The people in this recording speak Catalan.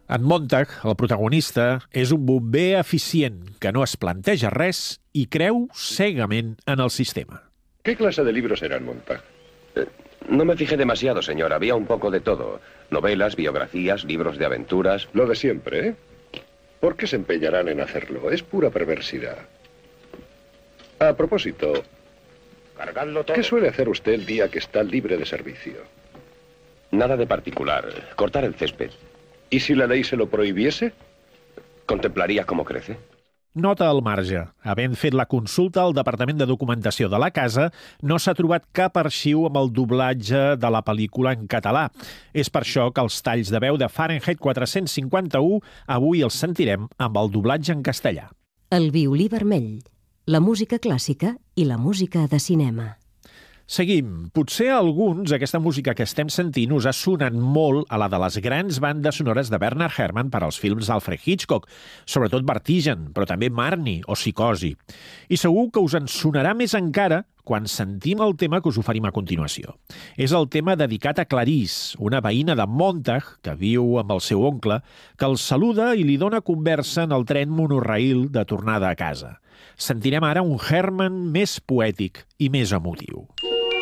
En Montag, el protagonista, és un bomber eficient que no es planteja res i creu cegament en el sistema. ¿Qué clase de libros eran, Montag? No me fijé demasiado, señor. Había un poco de todo. Novelas, biografías, libros de aventuras. Lo de siempre, ¿eh? ¿Por qué se empeñarán en hacerlo? Es pura perversidad. A propósito, Cargadlo todo. ¿qué suele hacer usted el día que está libre de servicio? Nada de particular. Cortar el césped. ¿Y si la ley se lo prohibiese? Contemplaría cómo crece. Nota al marge. Havent fet la consulta al Departament de Documentació de la Casa, no s'ha trobat cap arxiu amb el doblatge de la pel·lícula en català. És per això que els talls de veu de Fahrenheit 451 avui els sentirem amb el doblatge en castellà. El violí vermell, la música clàssica i la música de cinema. Seguim. Potser a alguns aquesta música que estem sentint us ha sonat molt a la de les grans bandes sonores de Bernard Herrmann per als films d'Alfred Hitchcock, sobretot Vertigen, però també Marnie o Psicosi. I segur que us en sonarà més encara quan sentim el tema que us oferim a continuació. És el tema dedicat a Clarice, una veïna de Montag que viu amb el seu oncle, que el saluda i li dona conversa en el tren monorail de tornada a casa. Sentirem ara un Herrmann més poètic i més emotiu.